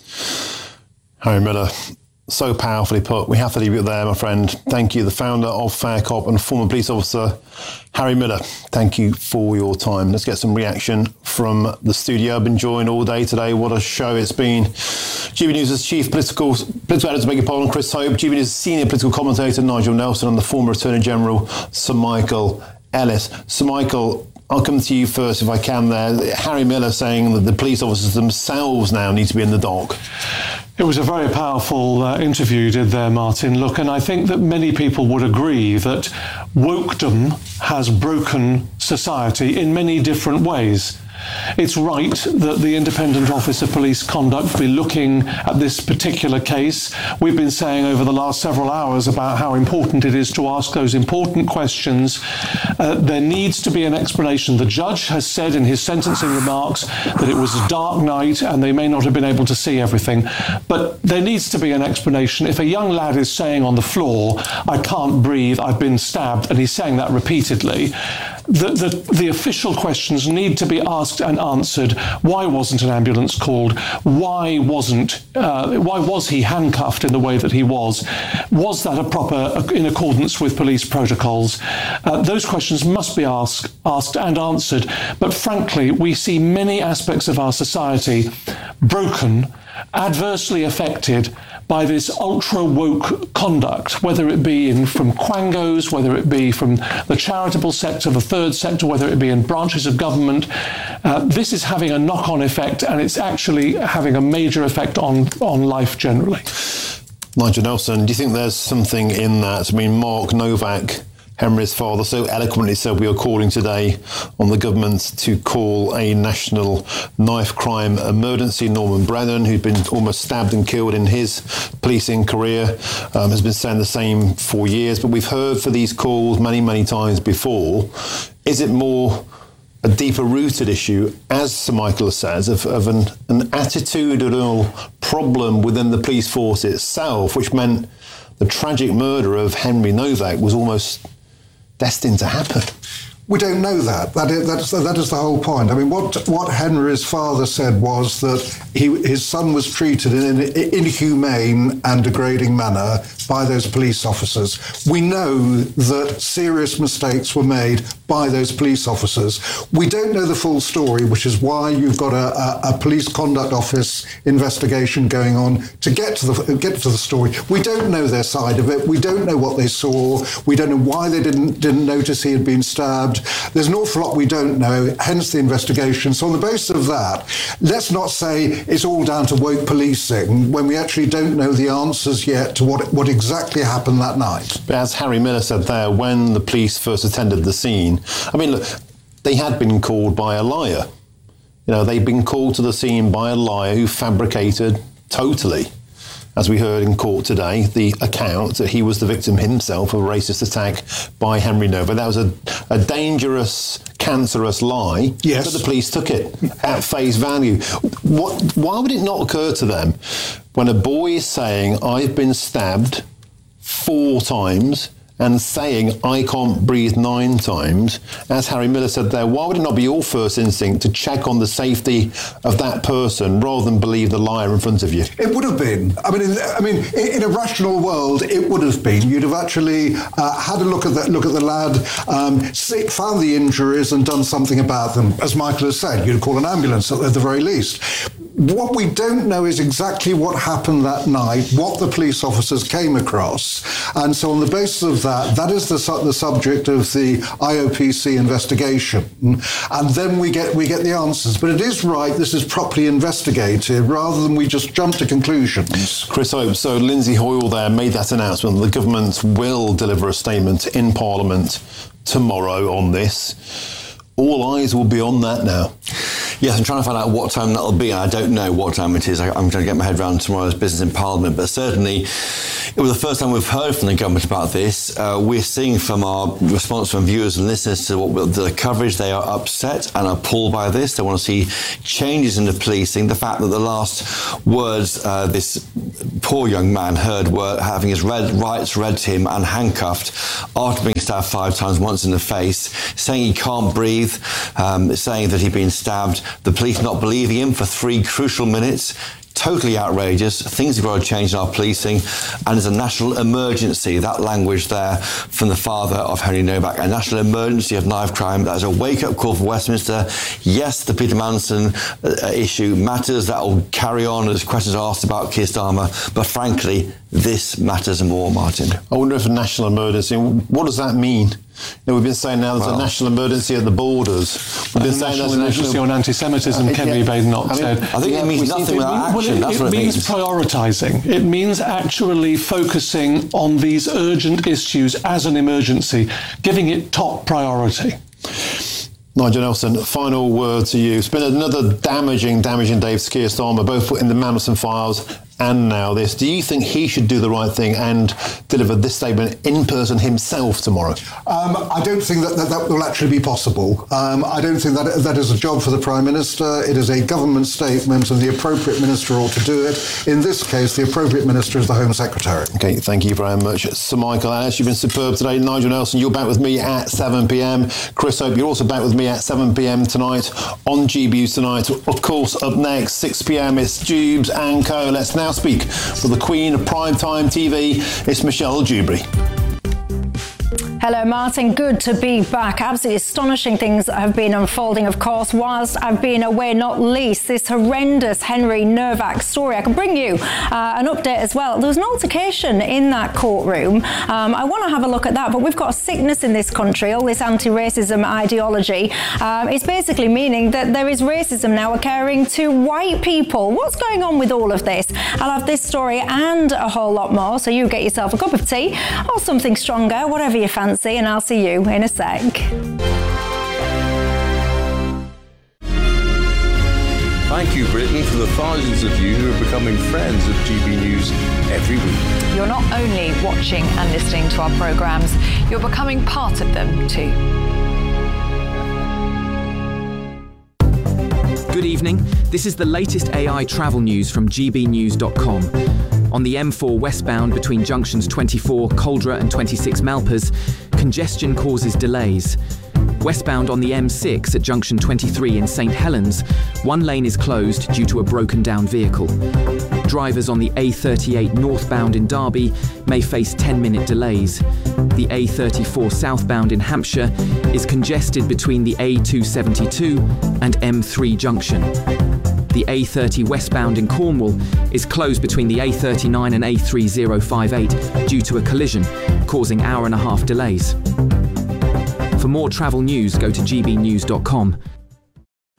Harry Miller, so powerfully put. We have to leave it there, my friend. Thank you. The founder of Fair Cop and former police officer, Harry Miller, thank you for your time. Let's get some reaction from the studio. I've been joined all day today. What a show it's been. G B News' chief political, political editor, beg your pardon, Chris Hope. G B News' senior political commentator, Nigel Nelson, and the former Attorney General, Sir Michael Ellis. Sir Michael, I'll come to you first if I can there. Harry Miller saying that the police officers themselves now need to be in the dock. It was a very powerful uh, interview you did there, Martin. Look, and I think that many people would agree that wokedom has broken society in many different ways. It's right that the Independent Office of Police Conduct be looking at this particular case. We've been saying over the last several hours about how important it is to ask those important questions. Uh, there needs to be an explanation. The judge has said in his sentencing remarks that it was a dark night and they may not have been able to see everything. But there needs to be an explanation. If a young lad is saying on the floor, I can't breathe, I've been stabbed, and he's saying that repeatedly, the, the, the official questions need to be asked and answered. Why wasn't an ambulance called? Why wasn't? Uh, why was he handcuffed in the way that he was? Was that a proper, in accordance with police protocols? Uh, those questions must be asked, asked and answered. But frankly, we see many aspects of our society broken, adversely affected by this ultra-woke conduct, whether it be in, from quangos, whether it be from the charitable sector, the third sector, whether it be in branches of government. Uh, this is having a knock-on effect, and it's actually having a major effect on, on life generally. Nigel Nelson, do you think there's something in that? I mean, Mark Novak, Henry's father, so eloquently said we are calling today on the government to call a national knife crime emergency. Norman Brennan, who'd been almost stabbed and killed in his policing career, um, has been saying the same for years. But we've heard for these calls many, many times before. Is it more a deeper rooted issue, as Sir Michael says, of, of an, an attitudinal problem within the police force itself, which meant the tragic murder of Henry Novak was almost destined to happen? We don't know that. That is, that is, that is the whole point. I mean, what what Henry's father said was that he, his son was treated in an inhumane and degrading manner by those police officers. We know that serious mistakes were made by those police officers. We don't know the full story, which is why you've got a, a, a police conduct office investigation going on to get to the get to the story. We don't know their side of it. We don't know what they saw. We don't know why they didn't didn't notice he had been stabbed. There's an awful lot we don't know, hence the investigation. So on the basis of that, let's not say it's all down to woke policing when we actually don't know the answers yet to what what exactly happened that night. But as Harry Miller said there, when the police first attended the scene, I mean, look, they had been called by a liar. You know, they'd been called to the scene by a liar who fabricated totally. as we heard in court today, the account that he was the victim himself of a racist attack by Henry Novak. That was a, a dangerous, cancerous lie, yes. but the police took it at face value. What, why would it not occur to them when a boy is saying, I've been stabbed four times, and saying, I can't breathe nine times, as Harry Miller said there, why would it not be your first instinct to check on the safety of that person rather than believe the liar in front of you? It would have been. I mean, in, I mean, in a rational world, it would have been. You'd have actually uh, had a look at the, look at the lad, um, see, found the injuries and done something about them. As Michael has said, you'd call an ambulance at the very least. What we don't know is exactly what happened that night, what the police officers came across. And so on the basis of that, that is the, su- the subject of the I O P C investigation. And then we get we get the answers. But it is right, this is properly investigated, rather than we just jump to conclusions. Chris Hope, so Lindsay Hoyle there made that announcement. The government will deliver a statement in Parliament tomorrow on this. All eyes will be on that now. Yes, I'm trying to find out what time that'll be, and I don't know what time it is. I, I'm trying to get my head around tomorrow's business in Parliament, but certainly it was the first time we've heard from the government about this. Uh, we're seeing from our response from viewers and listeners to what the coverage, they are upset and appalled by this. They want to see changes in the policing. The fact that the last words uh, this poor young man heard were having his red, rights read to him and handcuffed after being stabbed five times, once in the face, saying he can't breathe, um, saying that he'd been stabbed, the police not believing him for three crucial minutes. Totally outrageous. Things have got to change in our policing, and there's a national emergency. That language there from the father of Henry Novak, a national emergency of knife crime. That is a wake-up call for Westminster. Yes, the Peter Manson uh, issue matters. That will carry on as questions are asked about Keir Starmer, but frankly, this matters more, Martin. I wonder if a national emergency, what does that mean? You know, we've been saying now there's well, a national emergency at the borders. We've been saying there's an emergency on anti-Semitism, uh, Kemi yeah. Badenoch I mean, said. I think yeah, it means nothing without action. Well, it, That's it what it means. means. Prioritising. It means actually focusing on these urgent issues as an emergency, giving it top priority. Nigel Nelson, final word to you. It's been another damaging, damaging day for Keir Starmer, both in the Mandelson files and now this. Do you think he should do the right thing and deliver this statement in person himself tomorrow? Um, I don't think that, that that will actually be possible. Um, I don't think that that is a job for the Prime Minister. It is a government statement, and the appropriate minister ought to do it. In this case, the appropriate minister is the Home Secretary. OK, thank you very much, Sir Michael Ash. You've been superb today. Nigel Nelson, you're back with me at seven p.m. Chris Hope, you're also back with me at seven p.m. tonight on G B News Tonight. Of course, up next, six p.m, it's Jubes and Co. Let's now speak for the Queen of Primetime T V. It's Michelle Dewberry. Hello, Martin. Good to be back. Absolutely astonishing things that have been unfolding, of course, whilst I've been away, not least this horrendous Henry Novak story. I can bring you uh, an update as well. There was an altercation in that courtroom. Um, I want to have a look at that, but we've got a sickness in this country, all this anti-racism ideology. Um, it's basically meaning that there is racism now occurring to white people. What's going on with all of this? I'll have this story and a whole lot more, so you get yourself a cup of tea or something stronger, whatever you fancy. And I'll see you in a sec. Thank you, Britain, for the thousands of you who are becoming friends of G B News every week. You're not only watching and listening to our programmes, you're becoming part of them too. Good evening. This is the latest A I travel news from G B news dot com. On the M four westbound between junctions twenty-four Coldra and twenty-six Malpas, congestion causes delays. Westbound on the M six at junction twenty-three in St Helens, one lane is closed due to a broken down vehicle. Drivers on the A thirty-eight northbound in Derby may face ten minute delays. The A thirty-four southbound in Hampshire is congested between the A two seventy-two and M three junction. The A thirty westbound in Cornwall is closed between the A thirty-nine and A three oh five eight due to a collision, causing hour and a half delays. For more travel news, go to G B news dot com. When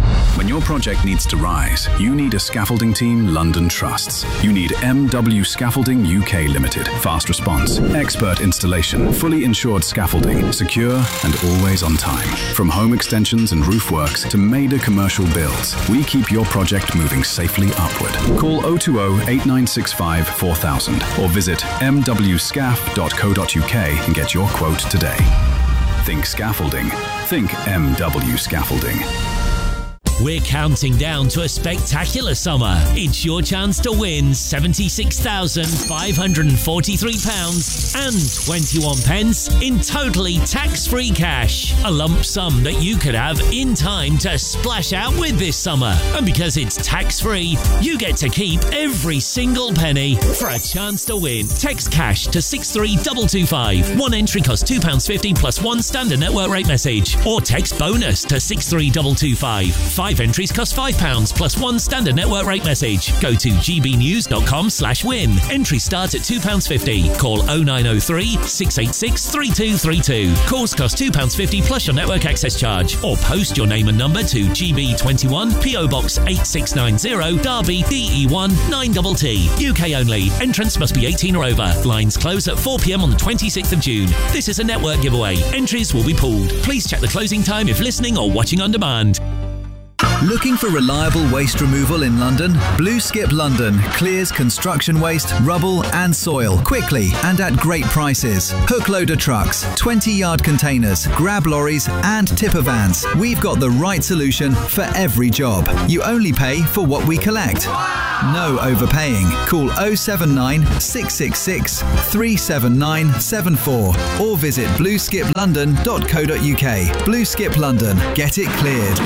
When your project needs to rise, you need a scaffolding team London trusts. You need M W Scaffolding U K Limited. Fast response, expert installation, fully insured scaffolding, secure and always on time. From home extensions and roof works to major commercial builds, we keep your project moving safely upward. Call oh two oh, eight nine six five, four thousand or visit m w scaff dot co dot u k and get your quote today. Think scaffolding. Think M W Scaffolding. We're counting down to a spectacular summer. It's your chance to win seventy-six thousand five hundred forty-three pounds and twenty-one pence in totally tax-free cash. A lump sum that you could have in time to splash out with this summer. And because it's tax-free, you get to keep every single penny. For a chance to win, text cash to six three two two five. One entry costs two pounds fifty plus one standard network rate message. Or text bonus to six three two two five. Five entries cost five pounds plus one standard network rate message. Go to gbnews.com slash win. Entries start at two pounds fifty. Call oh nine oh three, six eight six, three two three two. Calls cost two pounds fifty plus your network access charge. Or post your name and number to G B twenty-one, P O Box eight six nine zero, Derby, D E one nine T T. U K only. Entrance must be eighteen or over. Lines close at four p.m. on the twenty-sixth of June. This is a network giveaway. Entries will be pooled. Please check the closing time if listening or watching on demand. Looking for reliable waste removal in London? Blue Skip London clears construction waste, rubble and soil quickly and at great prices. Hook loader trucks, twenty yard containers, grab lorries and tipper vans. We've got the right solution for every job. You only pay for what we collect. No overpaying. Call oh seven nine, six six six, three seven nine seven four or visit blue skip london dot co dot u k. Blue Skip London. Get it cleared.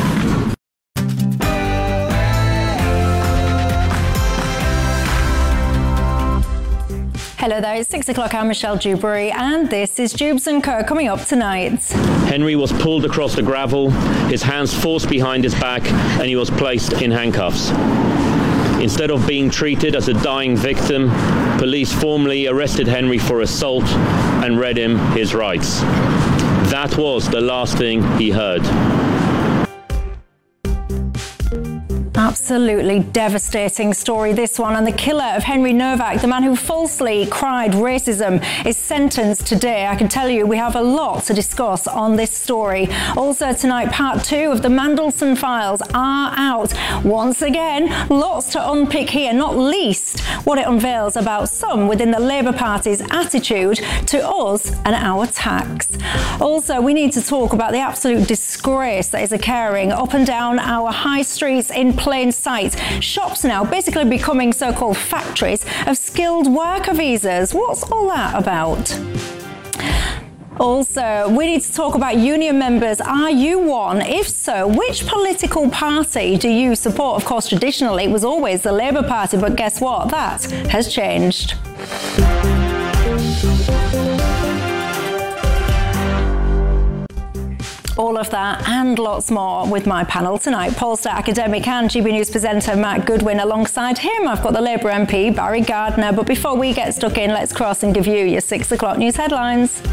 Hello there, it's six o'clock. I'm Michelle Dewberry and this is Jubes and Co. Coming up tonight. Henry was pulled across the gravel, his hands forced behind his back, and he was placed in handcuffs. Instead of being treated as a dying victim, police formally arrested Henry for assault and read him his rights. That was the last thing he heard. Absolutely devastating story, this one. And the killer of Henry Novak, the man who falsely cried racism, is sentenced today. I can tell you we have a lot to discuss on this story. Also tonight, part two of the Mandelson files are out. Once again, lots to unpick here, not least what it unveils about some within the Labour Party's attitude to us and our tax. Also, we need to talk about the absolute disgrace that is occurring up and down our high streets in plain sight. Shops now basically becoming so-called factories of skilled worker visas. What's all that about? Also, we need to talk about union members. Are you one? If so, which political party do you support? Of course, traditionally, it was always the Labour Party, but guess what? That has changed. All of that and lots more with my panel tonight. Polster academic and G B News presenter Matt Goodwin. Alongside him, I've got the Labour M P Barry Gardiner. But before we get stuck in, let's cross and give you your six o'clock news headlines.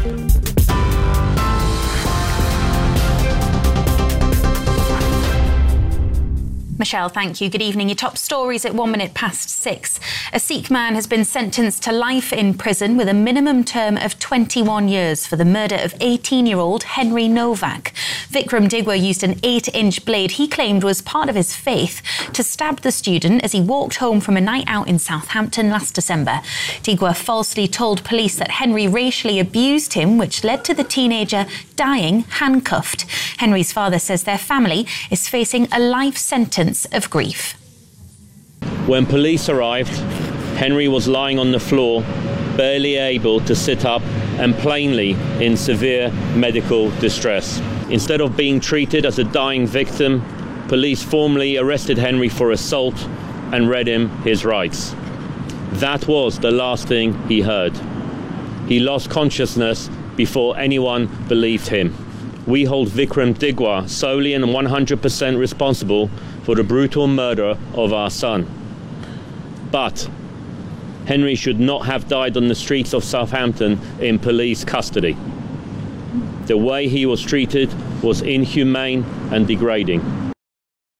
Michelle, thank you. Good evening. Your top stories at one minute past six. A Sikh man has been sentenced to life in prison with a minimum term of twenty-one years for the murder of eighteen-year-old Henry Novak. Vikram Digwa used an eight-inch blade he claimed was part of his faith to stab the student as he walked home from a night out in Southampton last December. Digwa falsely told police that Henry racially abused him, which led to the teenager dying handcuffed. Henry's father says their family is facing a life sentence of grief. When police arrived, Henry was lying on the floor, barely able to sit up and plainly in severe medical distress. Instead of being treated as a dying victim, police formally arrested Henry for assault and read him his rights. That was the last thing he heard. He lost consciousness before anyone believed him. We hold Vikram Digwa solely and one hundred percent responsible for the brutal murder of our son. But Henry should not have died on the streets of Southampton in police custody. The way he was treated was inhumane and degrading.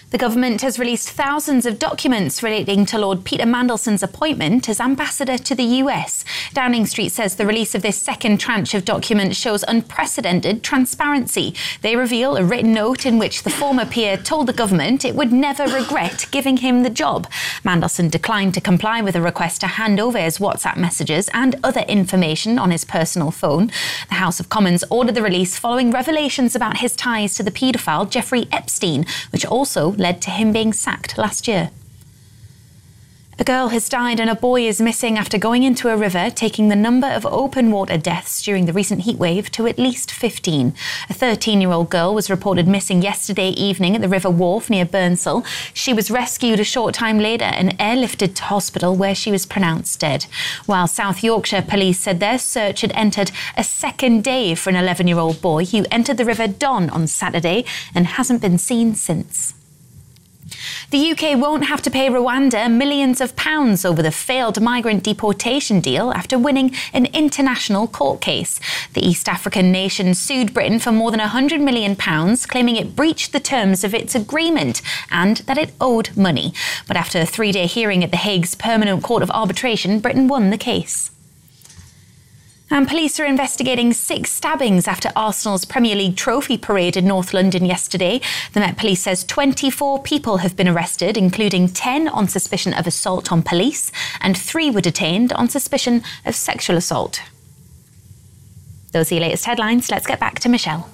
The government has released thousands of documents relating to Lord Peter Mandelson's appointment as ambassador to the U S. Downing Street says the release of this second tranche of documents shows unprecedented transparency. They reveal a written note in which the former peer told the government it would never regret giving him the job. Mandelson declined to comply with a request to hand over his WhatsApp messages and other information on his personal phone. The House of Commons ordered the release following revelations about his ties to the paedophile Jeffrey Epstein, which also led to him being sacked last year. A girl has died and a boy is missing after going into a river, taking the number of open water deaths during the recent heatwave to at least fifteen. A thirteen-year-old girl was reported missing yesterday evening at the River Wharfe near Burnsall. She was rescued a short time later and airlifted to hospital where she was pronounced dead. While South Yorkshire police said their search had entered a second day for an eleven-year-old boy who entered the River Don on Saturday and hasn't been seen since. The U K won't have to pay Rwanda millions of pounds over the failed migrant deportation deal after winning an international court case. The East African nation sued Britain for more than one hundred million pounds, claiming it breached the terms of its agreement and that it owed money. But after a three-day hearing at The Hague's Permanent Court of Arbitration, Britain won the case. And police are investigating six stabbings after Arsenal's Premier League trophy parade in North London yesterday. The Met Police says twenty-four people have been arrested, including ten on suspicion of assault on police, and three were detained on suspicion of sexual assault. Those are your latest headlines. Let's get back to Michelle.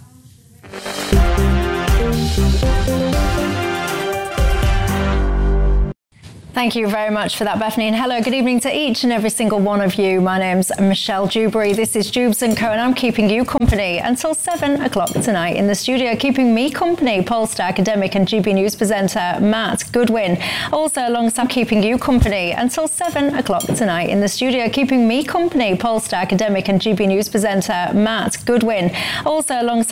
Thank you very much for that, Bethany. And hello, good evening to each and every single one of you. My name's Michelle Dewberry. This is Jubes and Co, and I'm keeping you company until seven o'clock tonight in the studio. Keeping me company, Polestar academic and G B News presenter Matt Goodwin. Also alongside keeping you company until seven o'clock tonight in the studio. Keeping me company, Polestar academic and G B News presenter Matt Goodwin. Also alongside